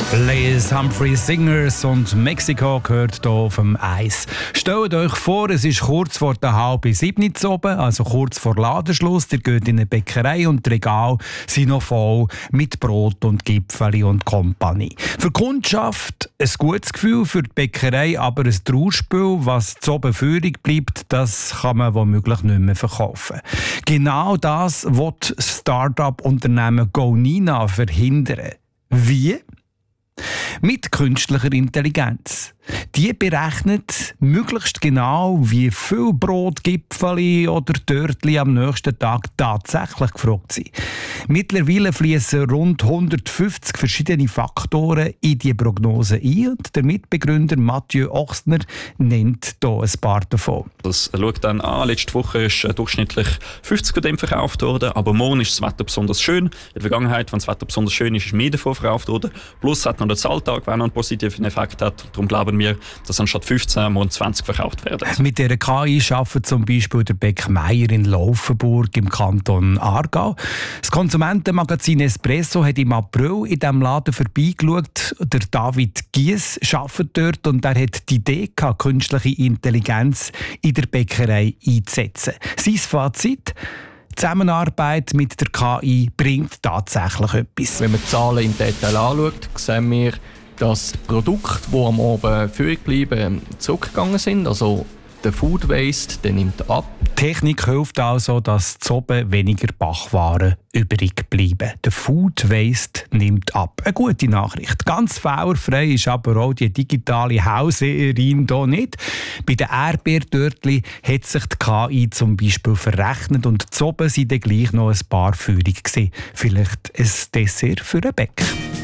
Les Humphreys Singers und Mexiko gehört hier auf dem Eis. Stellt euch vor, es ist kurz vor der 6:30 oben, also kurz vor Ladenschluss. Ihr geht in eine Bäckerei und die Regale sind noch voll mit Brot und Gipfeli und Kompanie. Für die Kundschaft ein gutes Gefühl, für die Bäckerei aber ein Trauerspiel. Was zu oben übrig bleibt, das kann man womöglich nicht mehr verkaufen. Genau das will das Start-up-Unternehmen GoNina verhindern. Wie? Mit künstlicher Intelligenz. Die berechnet möglichst genau, wie viel Brot, Gipfeli oder Törtli am nächsten Tag tatsächlich gefragt sind. Mittlerweile fließen rund 150 verschiedene Faktoren in die Prognose ein und der Mitbegründer Mathieu Ochsner nennt hier ein paar davon. Das schaut dann an, letzte Woche ist durchschnittlich 50 von dem verkauft worden, aber morgen ist das Wetter besonders schön. In der Vergangenheit, wenn das Wetter besonders schön ist, ist mehr davon verkauft worden. Plus hat noch der Zahltag, der noch einen positiven Effekt hat. Darum glauben wir, dass anstatt 15 morgen 20 verkauft werden. Mit dieser KI arbeitet zum Beispiel der Beck Meier in Laufenburg im Kanton Aargau. Das Konsumentenmagazin Espresso hat im April in diesem Laden vorbeigeschaut. Der David Gies arbeitet dort und er hat die Idee gehabt, künstliche Intelligenz in der Bäckerei einzusetzen. Sein Fazit: die Zusammenarbeit mit der KI bringt tatsächlich etwas. Wenn man die Zahlen im Detail anschaut, sehen wir, dass die Produkte, die am Abend übrig bleiben, zurückgegangen sind. Also der Food Waste, der nimmt ab. Die Technik hilft also, dass zu oben weniger Backwaren übrig bleiben. Der Food Waste nimmt ab. Eine gute Nachricht. Ganz fehlerfrei ist aber auch die digitale Hauseherin hier nicht. Bei den Erdbeertörtchen hat sich die KI zum Beispiel verrechnet und zu oben sind dann gleich noch ein paar Führungen gewesen. Vielleicht ein Dessert für einen Bäck.